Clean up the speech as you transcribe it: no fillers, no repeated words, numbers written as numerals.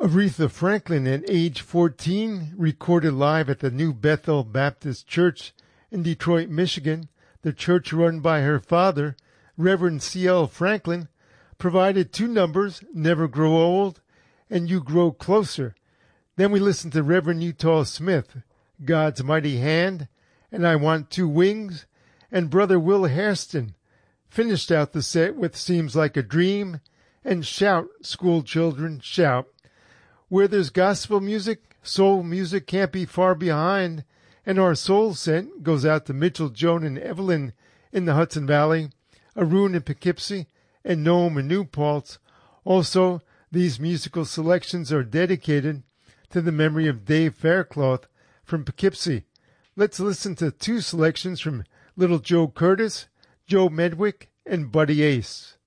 Aretha Franklin, at age 14, recorded live at the New Bethel Baptist Church in Detroit, Michigan. The church run by her father, Reverend C.L. Franklin, provided two numbers, Never Grow Old and You Grow Closer. Then we listened to Reverend Utah Smith, God's Mighty Hand, and I Want Two Wings, and Brother Will Hairston finished out the set with Seems Like a Dream and Shout, School Children, Shout. Where there's gospel music, soul music can't be far behind, and our soul scent goes out to Mitchell, Joan, and Evelyn in the Hudson Valley, Arun in Poughkeepsie, and Noam in New Paltz. Also, these musical selections are dedicated to the memory of Dave Faircloth from Poughkeepsie. Let's listen to two selections from Little Joe Curtis, Joe Medwick, and Buddy Ace.